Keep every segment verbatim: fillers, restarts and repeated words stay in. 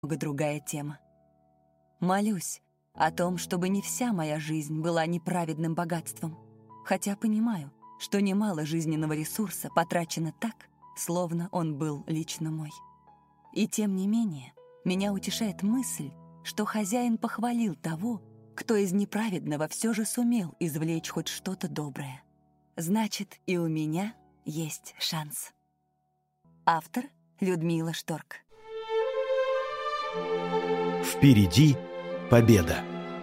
другая тема. Молюсь о том, чтобы не вся моя жизнь была неправедным богатством, хотя понимаю, что немало жизненного ресурса потрачено так, словно он был лично мой. И тем не менее, меня утешает мысль, что хозяин похвалил того, кто из неправедного все же сумел извлечь хоть что-то доброе. Значит, и у меня есть шанс. Автор Людмила Шторк. Впереди победа.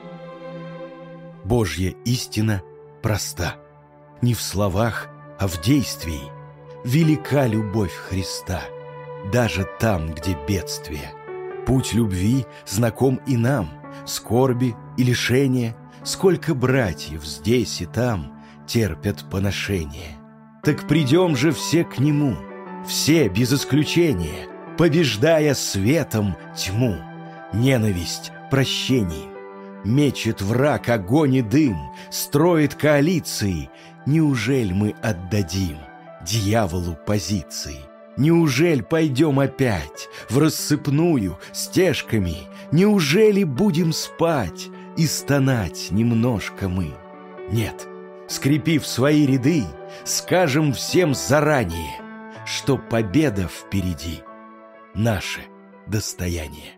Божья истина проста. Не в словах, а в действии. Велика любовь Христа, даже там, где бедствие. Путь любви знаком и нам, скорби и лишения. Сколько братьев здесь и там терпят поношение. Так придем же все к Нему, все без исключения, побеждая светом тьму. Ненависть прощением. Мечет враг огонь и дым, строит коалиции. Неужель мы отдадим дьяволу позиции? Неужель пойдем опять в рассыпную стежками? Неужели будем спать и стонать немножко мы? Нет, скрепив свои ряды, скажем всем заранее, что победа впереди — наше достояние.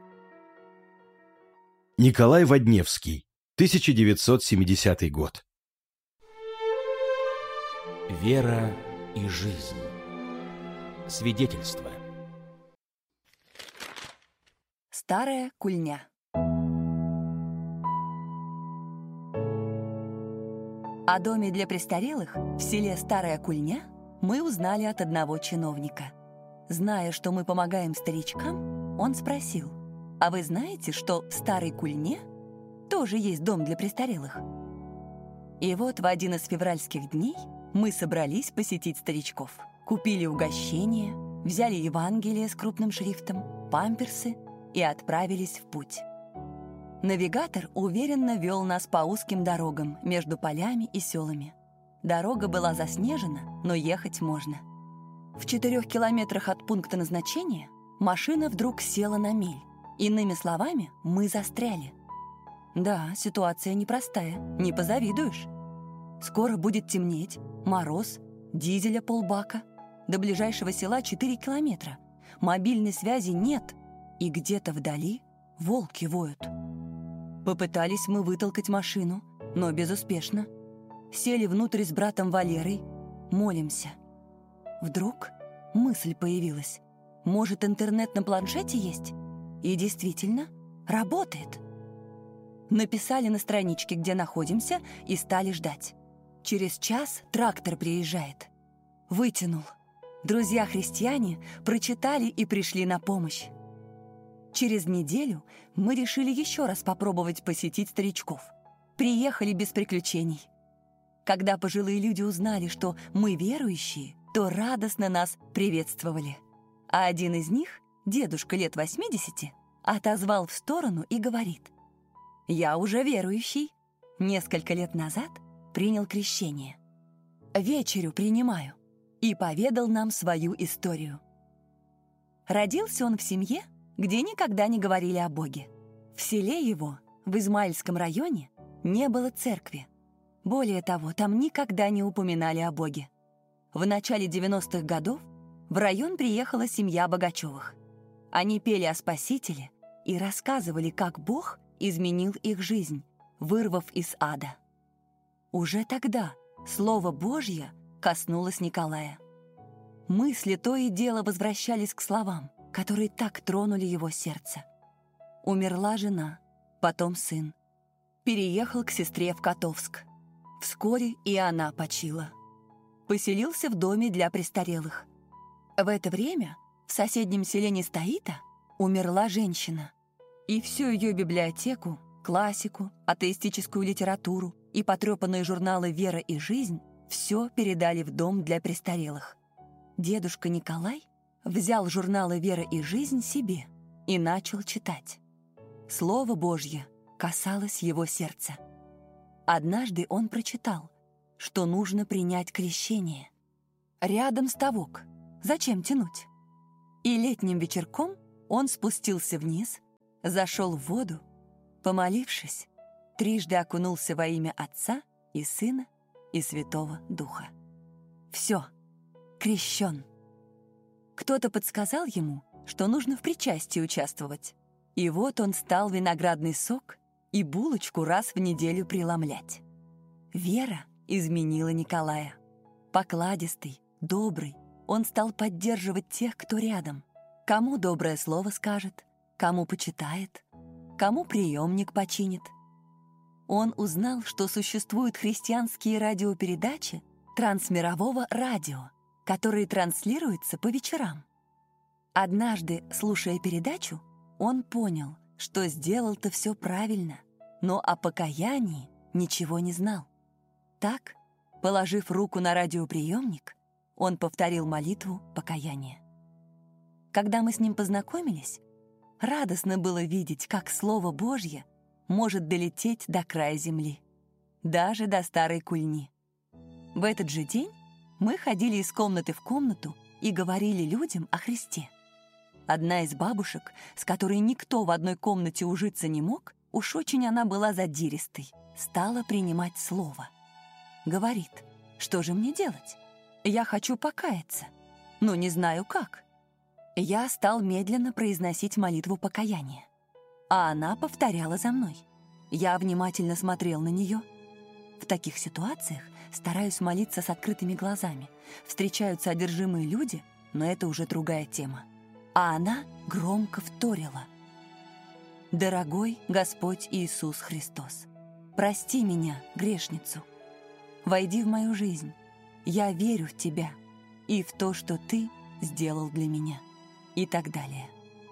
Николай Водневский, тысяча девятьсот семидесятый год. Вера и жизнь. Свидетельство. Старая кульня. О доме для престарелых в селе Старая Кульня мы узнали от одного чиновника. Зная, что мы помогаем старичкам, он спросил: «А вы знаете, что в Старой Кульне тоже есть дом для престарелых?» И вот в один из февральских дней мы собрались посетить старичков. Купили угощение, взяли Евангелие с крупным шрифтом, памперсы и отправились в путь. Навигатор уверенно вел нас по узким дорогам между полями и селами. Дорога была заснежена, но ехать можно. В четырех километрах от пункта назначения машина вдруг села на мель. Иными словами, мы застряли. Да, ситуация непростая, не позавидуешь. Скоро будет темнеть, мороз, дизеля полбака. До ближайшего села четыре километра. Мобильной связи нет, и где-то вдали волки воют. Попытались мы вытолкать машину, но безуспешно. Сели внутрь с братом Валерой, молимся. Вдруг мысль появилась. Может, интернет на планшете есть? И действительно, работает. Написали на страничке, где находимся, и стали ждать. Через час трактор приезжает. Вытянул. Друзья-христиане прочитали и пришли на помощь. Через неделю мы решили еще раз попробовать посетить старичков. Приехали без приключений. Когда пожилые люди узнали, что мы верующие, то радостно нас приветствовали. А один из них, дедушка лет восьмидесяти, отозвал в сторону и говорит: «Я уже верующий. Несколько лет назад принял крещение. Вечерю принимаю». И поведал нам свою историю. Родился он в семье, где никогда не говорили о Боге. В селе его, в Измаильском районе, не было церкви. Более того, там никогда не упоминали о Боге. В начале девяностых годов в район приехала семья Богачевых. Они пели о Спасителе и рассказывали, как Бог изменил их жизнь, вырвав из ада. Уже тогда Слово Божье коснулось Николая. Мысли то и дело возвращались к словам, которые так тронули его сердце. Умерла жена, потом сын. Переехал к сестре в Котовск. Вскоре и она почила. Поселился в доме для престарелых. В это время в соседнем селе Нестоита умерла женщина. И всю ее библиотеку, классику, атеистическую литературу и потрепанные журналы «Вера и жизнь» все передали в дом для престарелых. Дедушка Николай взял журналы «Вера и жизнь» себе и начал читать. Слово Божье касалось его сердца. Однажды он прочитал, что нужно принять крещение. Рядом ставок. Зачем тянуть? И летним вечерком он спустился вниз, зашел в воду, помолившись, трижды окунулся во имя Отца и Сына и Святого Духа. Все, крещен. Кто-то подсказал ему, что нужно в причастии участвовать. И вот он стал виноградный сок и булочку раз в неделю преломлять. Вера изменила Николая. Покладистый, добрый, он стал поддерживать тех, кто рядом. Кому доброе слово скажет, кому почитает, кому приемник починит. Он узнал, что существуют христианские радиопередачи трансмирового радио, которые транслируются по вечерам. Однажды, слушая передачу, он понял, что сделал-то все правильно, но о покаянии ничего не знал. Так, положив руку на радиоприемник, он повторил молитву покаяния. Когда мы с ним познакомились, радостно было видеть, как Слово Божье может долететь до края земли, даже до Старой Кульни. В этот же день мы ходили из комнаты в комнату и говорили людям о Христе. Одна из бабушек, с которой никто в одной комнате ужиться не мог, уж очень она была задиристой, стала принимать слово. Говорит: что же мне делать? Я хочу покаяться, но не знаю как. Я стал медленно произносить молитву покаяния, а она повторяла за мной. Я внимательно смотрел на нее. В таких ситуациях стараюсь молиться с открытыми глазами. Встречаются одержимые люди, но это уже другая тема. А она громко вторила: «Дорогой Господь Иисус Христос, прости меня, грешницу. Войди в мою жизнь. Я верю в Тебя и в то, что Ты сделал для меня». И так далее.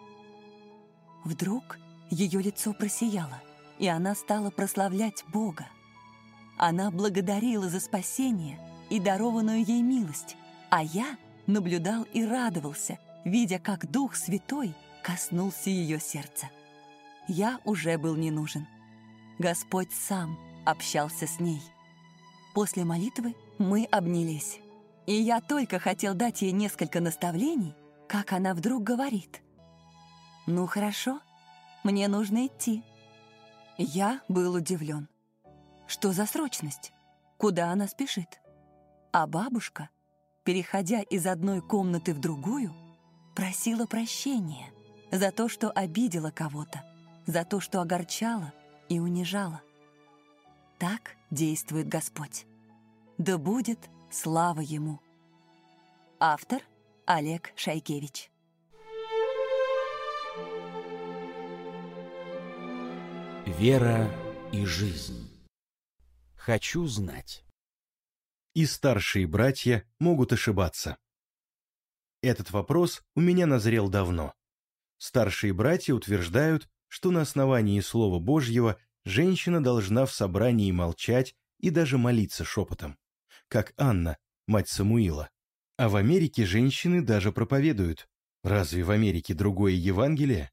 Вдруг ее лицо просияло, и она стала прославлять Бога. Она благодарила за спасение и дарованную ей милость, а я наблюдал и радовался, видя, как Дух Святой коснулся ее сердца. Я уже был не нужен. Господь сам общался с ней. После молитвы мы обнялись, и я только хотел дать ей несколько наставлений, как она вдруг говорит: «Ну хорошо, мне нужно идти». Я был удивлен. Что за срочность? Куда она спешит? А бабушка, переходя из одной комнаты в другую, просила прощения за то, что обидела кого-то, за то, что огорчала и унижала. Так действует Господь. Да будет слава Ему. Автор Олег Шайкевич. Вера и жизнь. Хочу знать. И старшие братья могут ошибаться. Этот вопрос у меня назрел давно. Старшие братья утверждают, что на основании Слова Божьего женщина должна в собрании молчать и даже молиться шепотом, как Анна, мать Самуила. А в Америке женщины даже проповедуют. Разве в Америке другое Евангелие?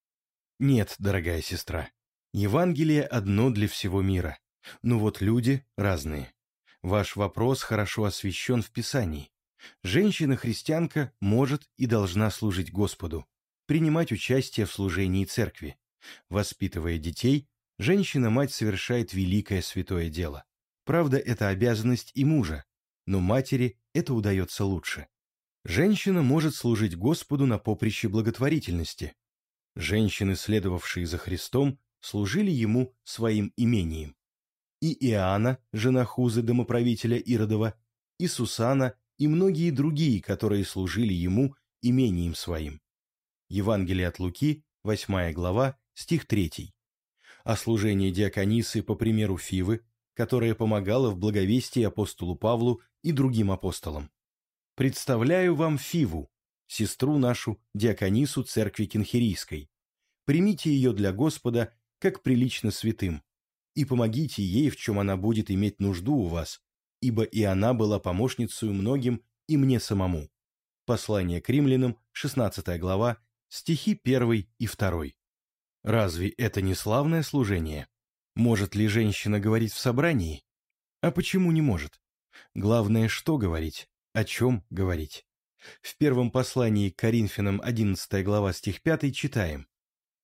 Нет, дорогая сестра. Евангелие одно для всего мира. Но вот люди разные. Ваш вопрос хорошо освящен в Писании. Женщина-христианка может и должна служить Господу, принимать участие в служении церкви. Воспитывая детей, женщина-мать совершает великое святое дело. Правда, это обязанность и мужа, но матери это удается лучше. Женщина может служить Господу на поприще благотворительности. Женщины, следовавшие за Христом, служили Ему своим имением. И Иоанна, жена Хузы, домоправителя Иродова, и Сусана, и многие другие, которые служили Ему имением своим. Евангелие от Луки, восьмая глава, стих третий. А служение диаконисы по примеру Фивы, которая помогала в благовестии апостолу Павлу и другим апостолам. Представляю вам Фиву, сестру нашу, диаконису церкви Кенхерийской. Примите ее для Господа, как прилично святым, и помогите ей, в чем она будет иметь нужду у вас, ибо и она была помощницей многим и мне самому». Послание к римлянам, шестнадцатая глава, стихи первый и второй. Разве это не славное служение? Может ли женщина говорить в собрании? А почему не может? Главное, что говорить, о чем говорить. В первом послании к Коринфянам, одиннадцатая глава, стих пятый, читаем: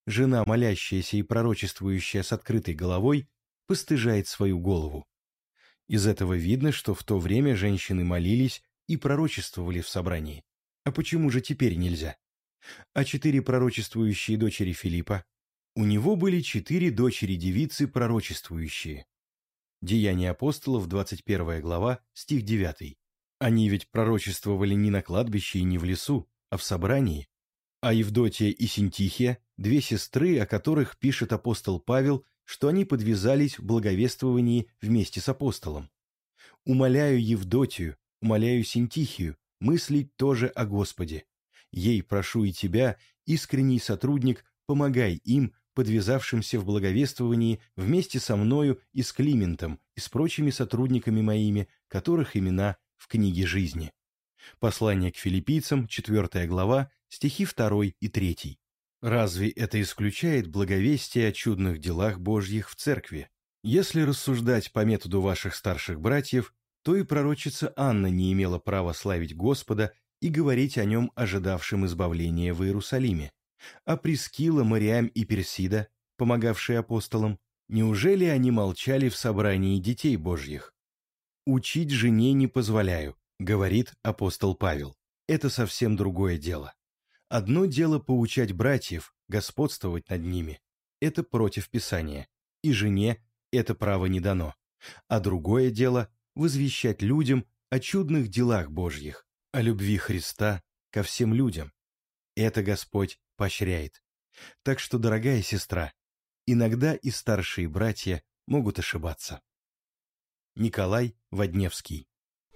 жена, молящаяся и пророчествующая с открытой головой, постыжает свою голову. Из этого видно, что в то время женщины молились и пророчествовали в собрании. А почему же теперь нельзя? А четыре пророчествующие дочери Филиппа? У него были четыре дочери-девицы пророчествующие. Деяния апостолов, двадцать первая глава, стих девятый. Они ведь пророчествовали не на кладбище и не в лесу, а в собрании. А Евдотия и Синтихия – две сестры, о которых пишет апостол Павел, что они подвязались в благовествовании вместе с апостолом. «Умоляю Евдотию, умоляю Синтихию, мыслить тоже о Господе. Ей прошу и тебя, искренний сотрудник, помогай им, подвязавшимся в благовествовании вместе со мною и с Климентом и с прочими сотрудниками моими, которых имена в книге жизни». Послание к филиппийцам, четвёртая глава, стихи второй и третий. Разве это исключает благовестие о чудных делах Божьих в церкви? Если рассуждать по методу ваших старших братьев, то и пророчица Анна не имела права славить Господа и говорить о нем, ожидавшем избавления в Иерусалиме. А Прискилла, Мариам и Персида, помогавшие апостолам, неужели они молчали в собрании детей Божьих? «Учить жене не позволяю», — говорит апостол Павел. Это совсем другое дело. Одно дело поучать братьев, господствовать над ними. Это против Писания, и жене это право не дано. А другое дело — возвещать людям о чудных делах Божьих, о любви Христа ко всем людям. Это Господь поощряет. Так что, дорогая сестра, иногда и старшие братья могут ошибаться. Николай Водневский.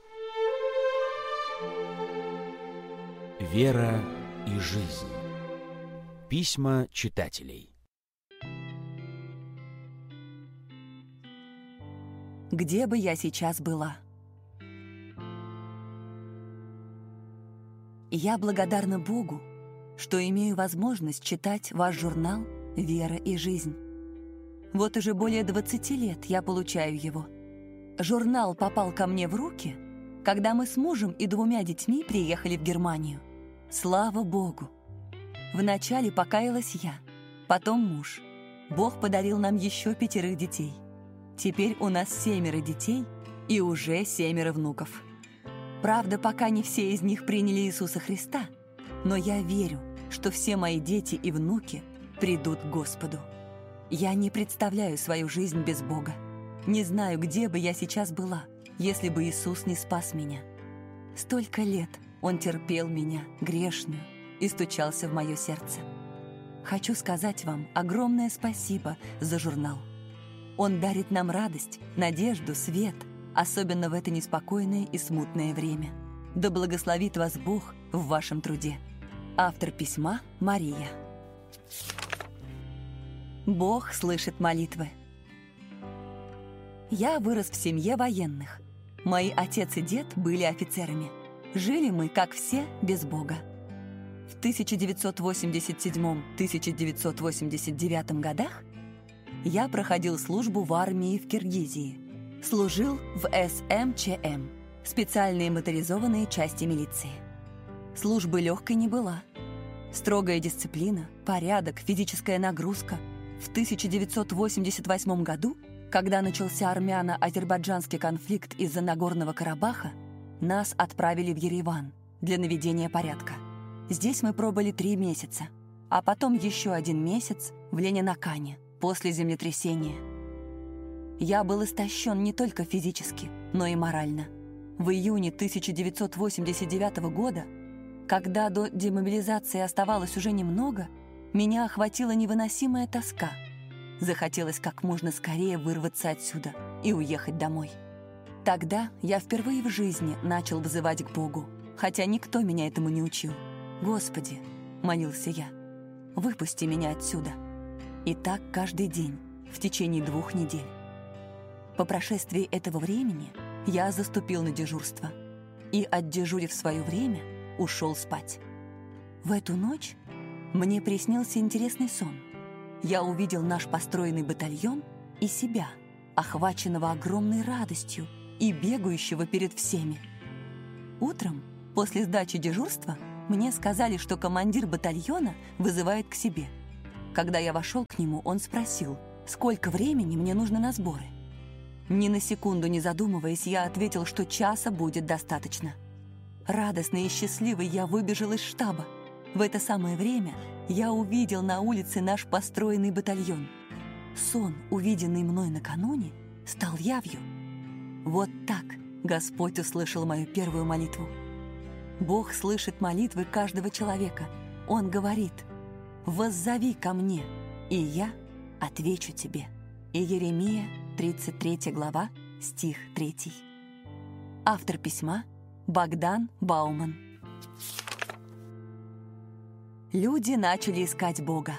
Вера и жизнь. Письма читателей. Где бы я сейчас была? Я благодарна Богу, что имею возможность читать ваш журнал «Вера и жизнь». Вот уже более двадцати лет я получаю его. Журнал попал ко мне в руки, когда мы с мужем и двумя детьми приехали в Германию. Слава Богу! Вначале покаялась я, потом муж. Бог подарил нам еще пятерых детей. Теперь у нас семеро детей и уже семеро внуков. Правда, пока не все из них приняли Иисуса Христа, но я верю, что все мои дети и внуки придут к Господу. Я не представляю свою жизнь без Бога. Не знаю, где бы я сейчас была, если бы Иисус не спас меня. Столько лет Он терпел меня, грешную, и стучался в мое сердце. Хочу сказать вам огромное спасибо за журнал. Он дарит нам радость, надежду, свет, особенно в это неспокойное и смутное время. Да благословит вас Бог в вашем труде. Автор письма – Мария. Бог слышит молитвы. Я вырос в семье военных. Мои отец и дед были офицерами. Жили мы, как все, без Бога. В тысяча девятьсот восемьдесят седьмом — тысяча девятьсот восемьдесят девятом годах я проходил службу в армии в Киргизии. Служил в эс эм че эм – специальные моторизованные части милиции. Службы легкой не была. Строгая дисциплина, порядок, физическая нагрузка. В тысяча девятьсот восемьдесят восьмом году, когда начался армяно-азербайджанский конфликт из-за Нагорного Карабаха, нас отправили в Ереван для наведения порядка. Здесь мы пробыли три месяца, а потом еще один месяц в Ленинакане после землетрясения. Я был истощен не только физически, но и морально. В июне тысяча девятьсот восемьдесят девятого года, когда до демобилизации оставалось уже немного, меня охватила невыносимая тоска. Захотелось как можно скорее вырваться отсюда и уехать домой. Тогда я впервые в жизни начал взывать к Богу, хотя никто меня этому не учил. «Господи», — молился я, — «выпусти меня отсюда». И так каждый день, в течение двух недель. По прошествии этого времени я заступил на дежурство и, отдежурив свое время, ушел спать. В эту ночь мне приснился интересный сон. Я увидел наш построенный батальон и себя, охваченного огромной радостью и бегающего перед всеми. Утром, после сдачи дежурства, мне сказали, что командир батальона вызывает к себе. Когда я вошел к нему, он спросил, сколько времени мне нужно на сборы. Ни на секунду не задумываясь, я ответил, что часа будет достаточно. Радостный и счастливый я выбежал из штаба. В это самое время я увидел на улице наш построенный батальон. Сон, увиденный мной накануне, стал явью. Вот так Господь услышал мою первую молитву. Бог слышит молитвы каждого человека. Он говорит: «Воззови ко мне, и я отвечу тебе». Иеремия, тридцать третья глава, стих третий. Автор письма — Богдан Бауман. Люди начали искать Бога.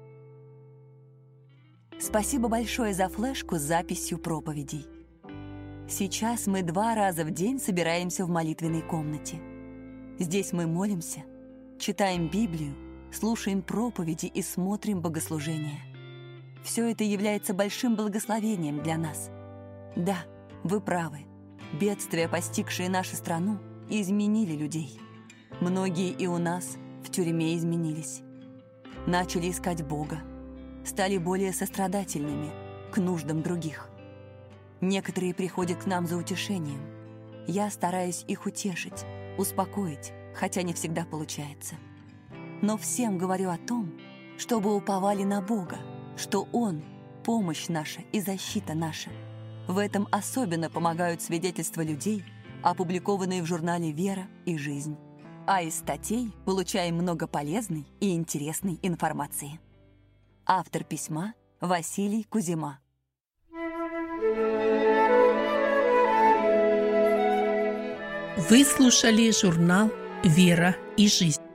Спасибо большое за флешку с записью проповедей. Сейчас мы два раза в день собираемся в молитвенной комнате. Здесь мы молимся, читаем Библию, слушаем проповеди и смотрим богослужения. Все это является большим благословением для нас. Да, вы правы. Бедствия, постигшие нашу страну, изменили людей. Многие и у нас в тюрьме изменились. Начали искать Бога. Стали более сострадательными к нуждам других. Некоторые приходят к нам за утешением. Я стараюсь их утешить, успокоить, хотя не всегда получается. Но всем говорю о том, чтобы уповали на Бога, что Он — помощь наша и защита наша. В этом особенно помогают свидетельства людей, опубликованные в журнале «Вера и жизнь». А из статей получаем много полезной и интересной информации. Автор письма — Василий Кузьма. Вы слушали журнал «Вера и жизнь».